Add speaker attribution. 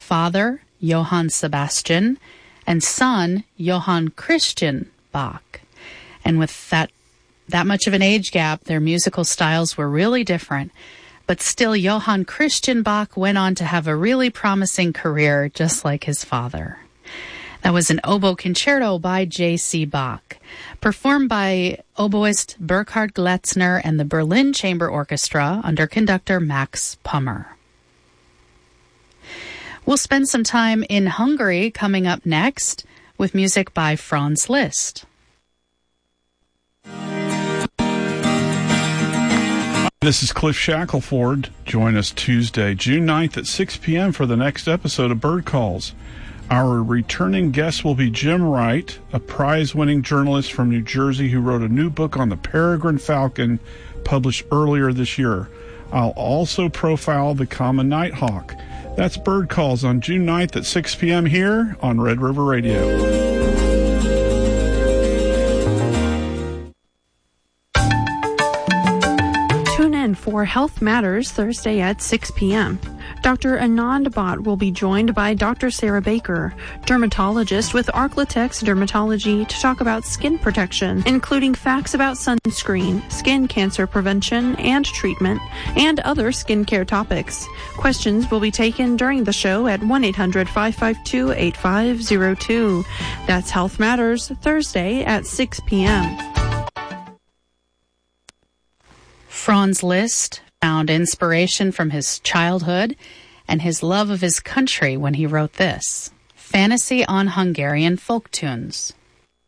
Speaker 1: father, Johann Sebastian, and son, Johann Christian Bach. And with that much of an age gap, their musical styles were really different. But still, Johann Christian Bach went on to have a really promising career, just like his father. That was an oboe concerto by J.C. Bach, performed by oboist Burkhard Gletzner and the Berlin Chamber Orchestra under conductor Max Pummer. We'll spend some time in Hungary coming up next with music by Franz Liszt.
Speaker 2: This is Cliff Shackelford. Join us Tuesday, June 9th at 6 p.m. for the next episode of Bird Calls. Our returning guest will be Jim Wright, a prize-winning journalist from New Jersey who wrote a new book on the peregrine falcon published earlier this year. I'll also profile the common nighthawk. That's Bird Calls on June 9th at 6 p.m. here on Red River Radio.
Speaker 3: For Health Matters Thursday at 6 p.m. Dr. Anand Bhatt will be joined by Dr. Sarah Baker, dermatologist with Arklatex Dermatology, to talk about skin protection, including facts about sunscreen, skin cancer prevention and treatment, and other skincare topics. Questions will be taken during the show at 1-800-552-8502. That's Health Matters Thursday at 6 p.m.
Speaker 1: Franz Liszt found inspiration from his childhood and his love of his country when he wrote this, Fantasy on Hungarian Folk Tunes.